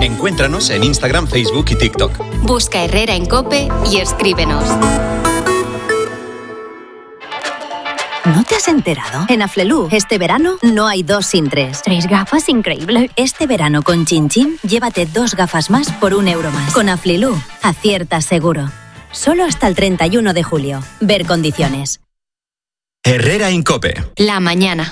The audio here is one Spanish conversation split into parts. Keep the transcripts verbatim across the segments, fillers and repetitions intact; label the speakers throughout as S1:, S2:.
S1: Encuéntranos en Instagram, Facebook y TikTok.
S2: Busca Herrera en COPE y escríbenos.
S3: ¿No te has enterado? En Aflelu, este verano no hay dos sin tres.
S4: Tres gafas, increíble.
S3: Este verano con Chin Chin, llévate dos gafas más por un euro más. Con Aflelu, aciertas seguro. Solo hasta el treinta y uno de julio. Ver condiciones.
S1: Herrera en COPE.
S2: La mañana.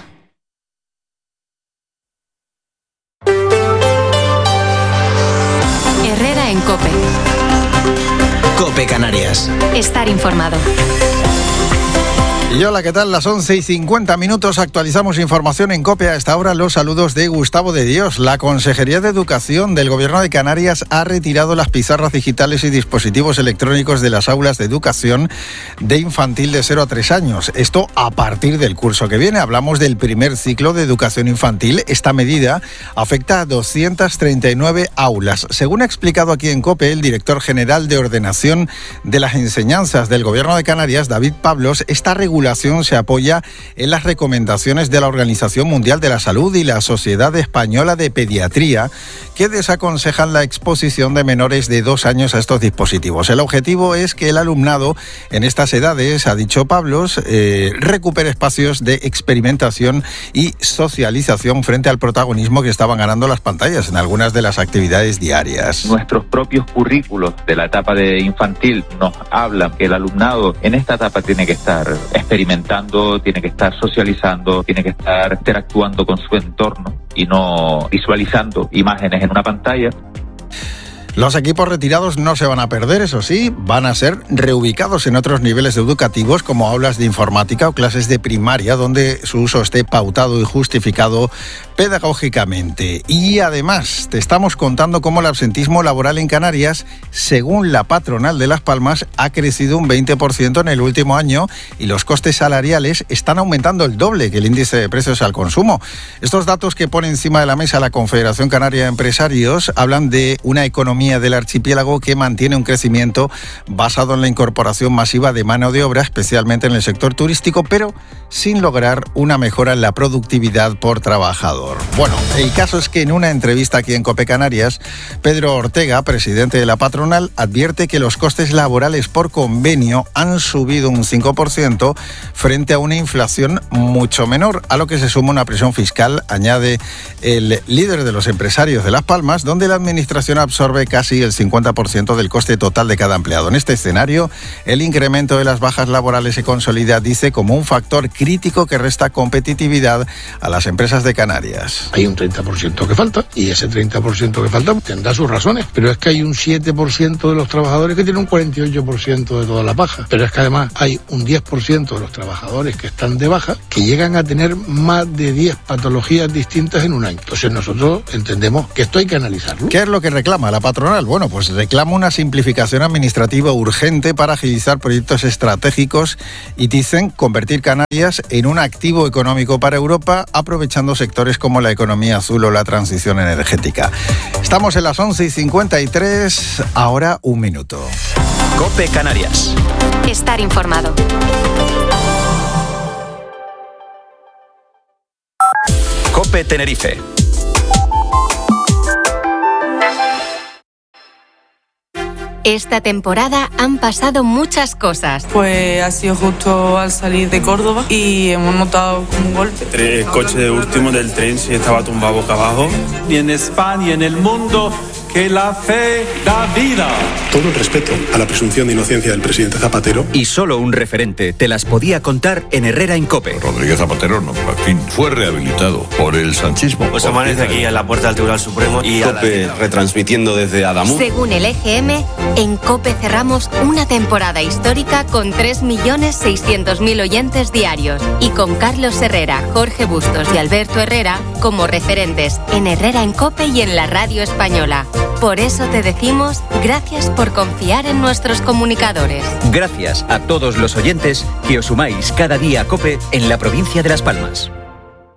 S2: Herrera en COPE.
S5: COPE Canarias.
S2: Estar informado.
S6: Y hola, ¿qué tal? Las once y cincuenta minutos, actualizamos información en COPE. A esta hora los saludos de Gustavo de Dios. La Consejería de Educación del Gobierno de Canarias ha retirado las pizarras digitales y dispositivos electrónicos de las aulas de educación de infantil de cero a tres años. Esto a partir del curso que viene. Hablamos del primer ciclo de educación infantil. Esta medida afecta a doscientas treinta y nueve aulas. Según ha explicado aquí en COPE el director general de Ordenación de las Enseñanzas del Gobierno de Canarias, David Pablos, esta regulación se apoya en las recomendaciones de la Organización Mundial de la Salud y la Sociedad Española de Pediatría, que desaconsejan la exposición de menores de dos años a estos dispositivos. El objetivo es que el alumnado en estas edades, ha dicho Pablos, eh, recupere espacios de experimentación y socialización frente al protagonismo que estaban ganando las pantallas en algunas de las actividades diarias.
S7: Nuestros propios currículos de la etapa de infantil nos hablan que el alumnado en esta etapa tiene que estar experimentando, tiene que estar socializando, tiene que estar interactuando con su entorno y no visualizando imágenes en una pantalla.
S6: Los equipos retirados no se van a perder, eso sí, van a ser reubicados en otros niveles educativos como aulas de informática o clases de primaria, donde su uso esté pautado y justificado pedagógicamente. Y además, te estamos contando cómo el absentismo laboral en Canarias, según la patronal de Las Palmas, ha crecido un veinte por ciento en el último año y los costes salariales están aumentando el doble que el índice de precios al consumo. Estos datos que pone encima de la mesa la Confederación Canaria de Empresarios hablan de una economía del archipiélago que mantiene un crecimiento basado en la incorporación masiva de mano de obra, especialmente en el sector turístico, pero sin lograr una mejora en la productividad por trabajador. Bueno, el caso es que en una entrevista aquí en COPE Canarias, Pedro Ortega, presidente de la patronal, advierte que los costes laborales por convenio han subido un cinco por ciento frente a una inflación mucho menor, a lo que se suma una presión fiscal, añade el líder de los empresarios de Las Palmas, donde la administración absorbe casi el cincuenta por ciento del coste total de cada empleado. En este escenario, el incremento de las bajas laborales se consolida, dice, como un factor crítico que resta competitividad a las empresas de Canarias.
S8: Hay un treinta por ciento que falta, y ese treinta por ciento que falta tendrá sus razones, pero es que hay un siete por ciento de los trabajadores que tienen un cuarenta y ocho por ciento de todas las bajas, pero es que además hay un diez por ciento de los trabajadores que están de baja que llegan a tener más de diez patologías distintas en un año. Entonces nosotros entendemos que esto hay que analizarlo.
S6: ¿Qué es lo que reclama la patronal? Bueno, pues reclama una simplificación administrativa urgente para agilizar proyectos estratégicos y, dicen, convertir Canarias en un activo económico para Europa, aprovechando sectores como la economía azul o la transición energética. Estamos en las once y cincuenta y tres, ahora un minuto.
S1: COPE Canarias.
S2: Estar informado.
S1: COPE Tenerife.
S2: Esta temporada han pasado muchas cosas.
S9: Pues ha sido justo al salir de Córdoba y hemos notado como un golpe.
S10: El coche último del tren se estaba tumbado boca abajo.
S11: Y en España y en el mundo, que la fe da vida.
S12: Todo el respeto a la presunción de inocencia del presidente Zapatero.
S1: Y solo un referente te las podía contar en Herrera en COPE.
S13: Rodríguez Zapatero, no, por fin, fue rehabilitado por el sanchismo.
S14: Pues amanece aquí en la puerta del Tribunal Supremo y
S15: COPE retransmitiendo desde Adamuz.
S2: Según el E G M, en COPE cerramos una temporada histórica con tres millones seiscientos mil oyentes diarios y con Carlos Herrera, Jorge Bustos y Alberto Herrera como referentes en Herrera en COPE y en la radio española. Por eso te decimos gracias por confiar en nuestros comunicadores.
S1: Gracias a todos los oyentes que os sumáis cada día a COPE en la provincia de Las Palmas.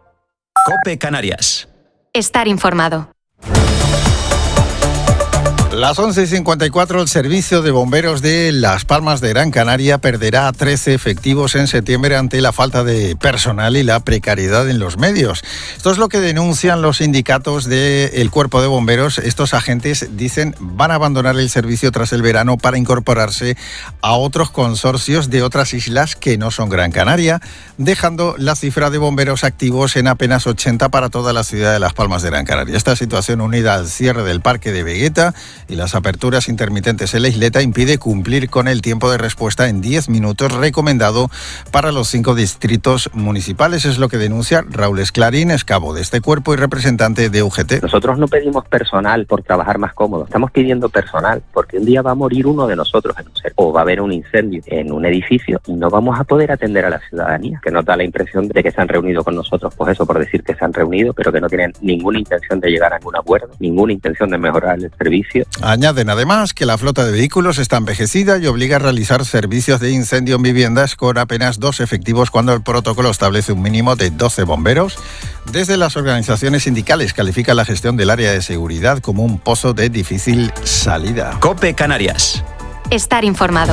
S1: COPE Canarias.
S2: Estar informado.
S6: Las once y cincuenta y cuatro, el Servicio de Bomberos de Las Palmas de Gran Canaria perderá trece efectivos en septiembre ante la falta de personal y la precariedad en los medios. Esto es lo que denuncian los sindicatos del Cuerpo de Bomberos. Estos agentes dicen van a abandonar el servicio tras el verano para incorporarse a otros consorcios de otras islas que no son Gran Canaria, dejando la cifra de bomberos activos en apenas ochenta para toda la ciudad de Las Palmas de Gran Canaria. Esta situación, unida al cierre del parque de Vegueta y las aperturas intermitentes en la isleta, impide cumplir con el tiempo de respuesta en diez minutos recomendado para los cinco distritos municipales. Es lo que denuncia Raúl Esclarín, es cabo de este cuerpo y representante de U G T.
S4: Nosotros no pedimos personal por trabajar más cómodo, estamos pidiendo personal porque un día va a morir uno de nosotros en un ser, o va a haber un incendio en un edificio y no vamos a poder atender a la ciudadanía, que nos da la impresión de que se han reunido con nosotros, pues eso, por decir que se han reunido, pero que no tienen ninguna intención de llegar a ningún acuerdo, ninguna intención de mejorar el servicio.
S6: Añaden además que la flota de vehículos está envejecida y obliga a realizar servicios de incendio en viviendas con apenas dos efectivos cuando el protocolo establece un mínimo de doce bomberos. Desde las organizaciones sindicales califican la gestión del área de seguridad como un pozo de difícil salida.
S1: COPE Canarias.
S2: Estar informado.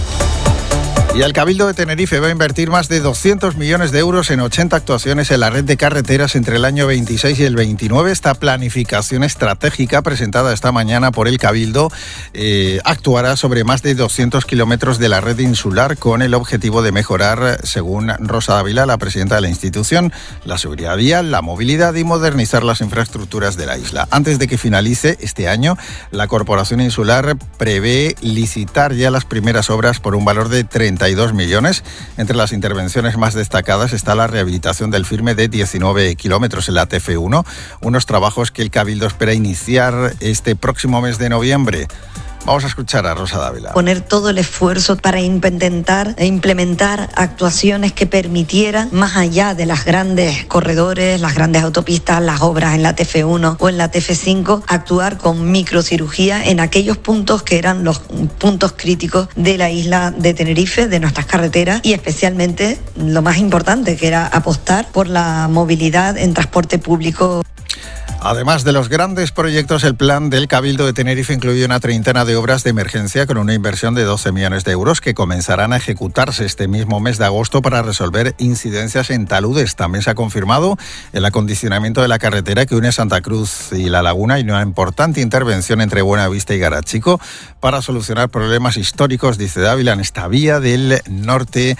S6: Y el Cabildo de Tenerife va a invertir más de doscientos millones de euros en ochenta actuaciones en la red de carreteras entre el año veintiséis y el veintinueve. Esta planificación estratégica presentada esta mañana por el Cabildo eh, actuará sobre más de doscientos kilómetros de la red insular con el objetivo de mejorar, según Rosa Dávila, la presidenta de la institución, la seguridad vial, la movilidad y modernizar las infraestructuras de la isla. Antes de que finalice este año, la Corporación Insular prevé licitar ya las primeras obras por un valor de treinta y dos millones. Entre las intervenciones más destacadas está la rehabilitación del firme de diecinueve kilómetros en la T F uno, unos trabajos que el Cabildo espera iniciar este próximo mes de noviembre. Vamos a escuchar a Rosa Dávila.
S16: Poner todo el esfuerzo para intentar implementar actuaciones que permitieran, más allá de las grandes corredores, las grandes autopistas, las obras en la T F uno o en la T F cinco, actuar con microcirugía en aquellos puntos que eran los puntos críticos de la isla de Tenerife, de nuestras carreteras, y especialmente lo más importante, que era apostar por la movilidad en transporte público.
S6: Además de los grandes proyectos, el plan del Cabildo de Tenerife incluye una treintena de obras de emergencia con una inversión de doce millones de euros que comenzarán a ejecutarse este mismo mes de agosto para resolver incidencias en taludes. También se ha confirmado el acondicionamiento de la carretera que une Santa Cruz y La Laguna y una importante intervención entre Buenavista y Garachico para solucionar problemas históricos, dice Dávila, en esta vía del norte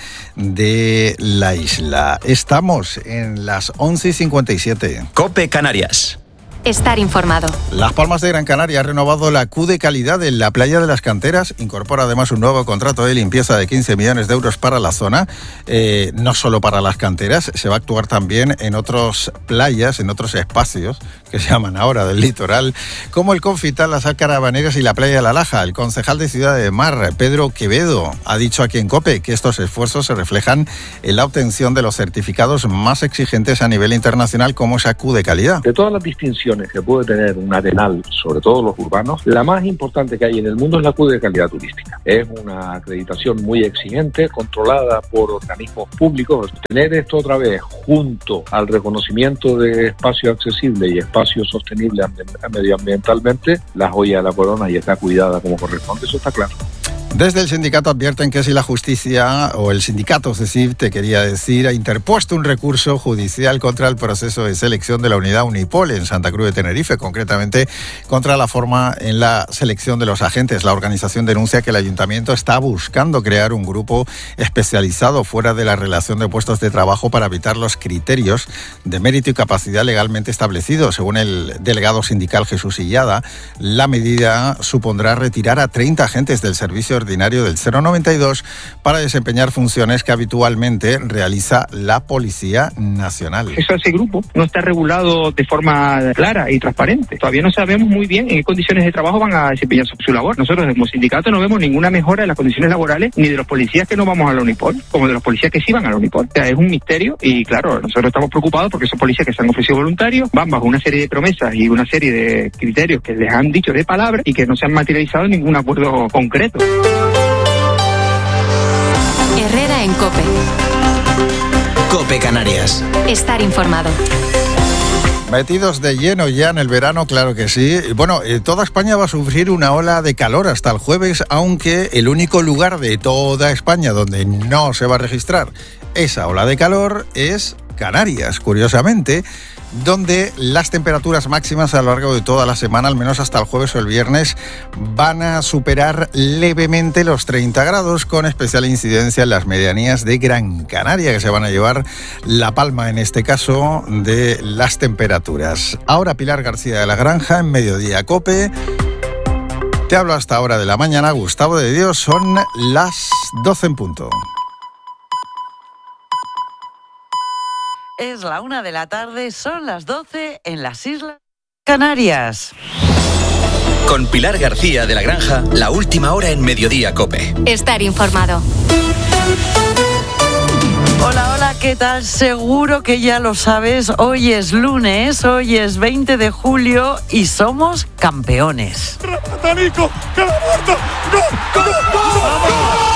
S6: de la isla. Estamos en las once y cincuenta y siete.
S1: COPE Canarias.
S2: Estar informado.
S6: Las Palmas de Gran Canaria ha renovado la Q de calidad en la playa de las Canteras. Incorpora además un nuevo contrato de limpieza de quince millones de euros para la zona. Eh, no solo para las canteras, se va a actuar también en otras playas, en otros espacios que se llaman ahora del litoral, como el Confital, las Alcarabaneras y la playa de La Laja. El concejal de Ciudad de Mar, Pedro Quevedo, ha dicho aquí en COPE que estos esfuerzos se reflejan en la obtención de los certificados más exigentes a nivel internacional, como esa Q de calidad.
S17: De todas las distinciones que puede tener un arenal, sobre todo los urbanos, la más importante que hay en el mundo es la Q de calidad turística. Es una acreditación muy exigente, controlada por organismos públicos. Tener esto otra vez junto al reconocimiento de espacio accesible y espacio sostenible medioambientalmente, la joya de la corona y está cuidada como corresponde, eso está claro.
S6: Desde el sindicato advierten que si la justicia, o el sindicato C E C I F, te quería decir, ha interpuesto un recurso judicial contra el proceso de selección de la unidad Unipol en Santa Cruz de Tenerife, concretamente contra la forma en la selección de los agentes. La organización denuncia que el ayuntamiento está buscando crear un grupo especializado fuera de la relación de puestos de trabajo para evitar los criterios de mérito y capacidad legalmente establecidos. Según el delegado sindical Jesús Illada, la medida supondrá retirar a treinta agentes del servicio ordinario del cero noventa y dos para desempeñar funciones que habitualmente realiza la Policía Nacional.
S18: Eso, ese grupo no está regulado de forma clara y transparente. Todavía no sabemos muy bien en qué condiciones de trabajo van a desempeñar su, su labor. Nosotros como sindicato no vemos ninguna mejora en las condiciones laborales ni de los policías que no vamos a la Unipol, como de los policías que sí van a la Unipol. O sea, es un misterio y claro, nosotros estamos preocupados porque esos policías que se han ofrecido voluntarios van bajo una serie de promesas y una serie de criterios que les han dicho de palabra y que no se han materializado en ningún acuerdo concreto.
S2: Herrera en COPE.
S5: COPE Canarias.
S2: Estar informado.
S6: Metidos de lleno ya en el verano, claro que sí. Y bueno, eh, toda España va a sufrir una ola de calor hasta el jueves, aunque el único lugar de toda España donde no se va a registrar esa ola de calor es Canarias, curiosamente, donde las temperaturas máximas a lo largo de toda la semana, al menos hasta el jueves o el viernes, van a superar levemente los treinta grados, con especial incidencia en las medianías de Gran Canaria, que se van a llevar la palma, en este caso, de las temperaturas. Ahora Pilar García de la Granja, en Mediodía COPE. Te hablo hasta ahora de la mañana, Gustavo de Dios, son las doce en punto.
S19: Es la una de la tarde, son las doce en las Islas Canarias.
S1: Con Pilar García de la Granja, la última hora en Mediodía COPE.
S2: Estar informado.
S19: Hola, hola, ¿qué tal? Seguro que ya lo sabes, hoy es lunes, hoy es veinte de julio y somos campeones.
S20: ¡Remata, Nico! ¡Que la muerto! ¡Gol! ¡Gol! ¡Gol! ¡Gol!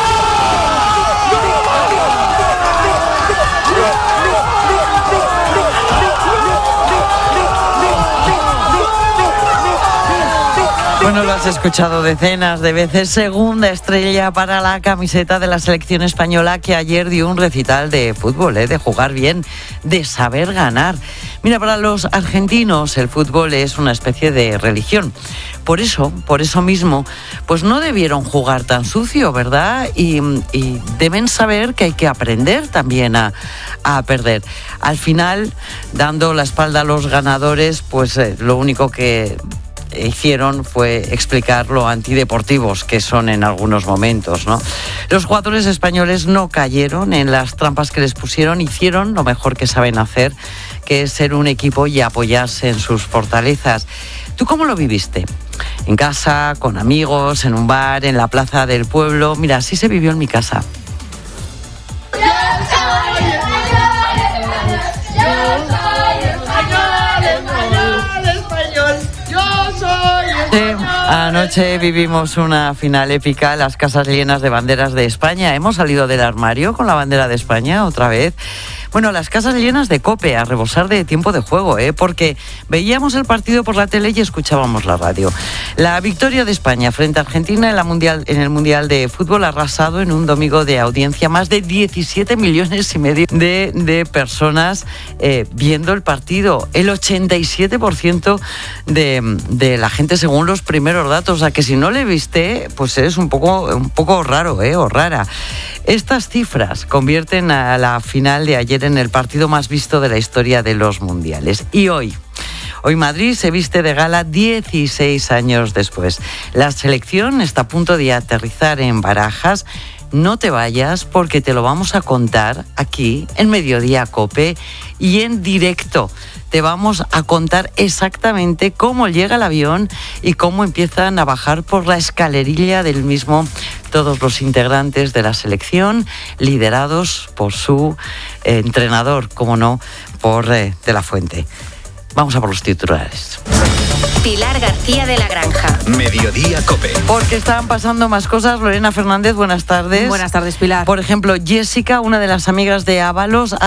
S19: Bueno, lo has escuchado decenas de veces. Segunda estrella para la camiseta de la selección española, que ayer dio un recital de fútbol, ¿eh? De jugar bien, de saber ganar. Mira, para los argentinos el fútbol es una especie de religión. Por eso, por eso mismo, pues no debieron jugar tan sucio, ¿verdad? Y, y deben saber que hay que aprender también a, a perder. Al final, dando la espalda a los ganadores, pues eh, lo único que hicieron fue explicar lo antideportivos que son en algunos momentos, ¿no? Los jugadores españoles no cayeron en las trampas que les pusieron, hicieron lo mejor que saben hacer, que es ser un equipo y apoyarse en sus fortalezas. ¿Tú cómo lo viviste? ¿En casa, con amigos, en un bar, en la plaza del pueblo? Mira, así se vivió en mi casa. Sí, anoche vivimos una final épica, las casas llenas de banderas de España. Hemos salido del armario con la bandera de España otra vez. Bueno, las casas llenas de COPE, a rebosar de tiempo de juego, ¿eh? Porque veíamos el partido por la tele y escuchábamos la radio. La victoria de España frente a Argentina en, la mundial, en el Mundial de Fútbol ha arrasado en un domingo de audiencia. Más de diecisiete millones y medio de, de personas eh, viendo el partido. El ochenta y siete por ciento de, de la gente, según los primeros datos. O sea, que si no le viste, pues es un poco, un poco raro, ¿eh? O rara. Estas cifras convierten a la final de ayer en el partido más visto de la historia de los mundiales. Y hoy, hoy Madrid se viste de gala dieciséis años después. La selección está a punto de aterrizar en Barajas. No te vayas, porque te lo vamos a contar aquí en Mediodía COPE y en directo. Te vamos a contar exactamente cómo llega el avión y cómo empiezan a bajar por la escalerilla del mismo todos los integrantes de la selección, liderados por su eh, entrenador, como no, por eh, De la Fuente. Vamos a por los titulares.
S2: Pilar García de la Granja.
S1: Mediodía COPE.
S19: Porque están pasando más cosas. Lorena Fernández, buenas tardes.
S21: Buenas tardes, Pilar.
S19: Por ejemplo, Jessica, una de las amigas de Ábalos,